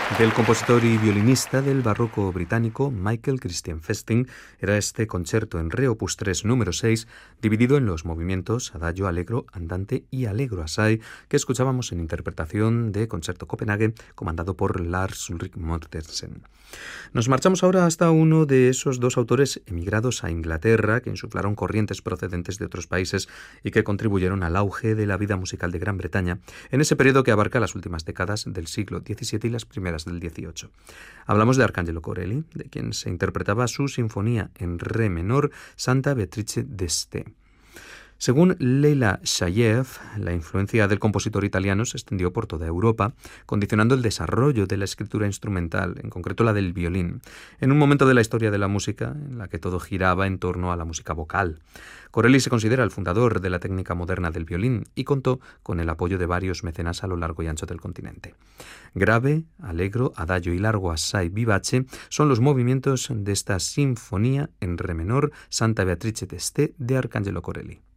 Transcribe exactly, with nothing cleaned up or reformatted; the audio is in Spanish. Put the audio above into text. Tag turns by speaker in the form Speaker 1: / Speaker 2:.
Speaker 1: Del compositor y violinista del barroco británico Michael Christian Festing era este concierto en re opus tres número seis, dividido en los movimientos adagio, allegro, andante y allegro assai, que escuchábamos en interpretación de Concerto Copenhague, comandado por Lars Ulrik Mortensen. Nos marchamos ahora hasta uno de esos dos autores emigrados a Inglaterra que insuflaron corrientes procedentes de otros países y que contribuyeron al auge de la vida musical de Gran Bretaña en ese periodo que abarca las últimas décadas del siglo diecisiete y las primeras del dieciocho. Hablamos de Arcangelo Corelli, de quien se interpretaba su sinfonía en re menor, Santa Beatrice d'Este. Según Leila Shayev, la influencia del compositor italiano se extendió por toda Europa, condicionando el desarrollo de la escritura instrumental, en concreto la del violín, en un momento de la historia de la música en la que todo giraba en torno a la música vocal. Corelli se considera el fundador de la técnica moderna del violín y contó con el apoyo de varios mecenas a lo largo y ancho del continente. Grave, allegro, adagio y largo assai vivace son los movimientos de esta sinfonía en re menor, Santa Beatrice d'Este, de Arcangelo Corelli.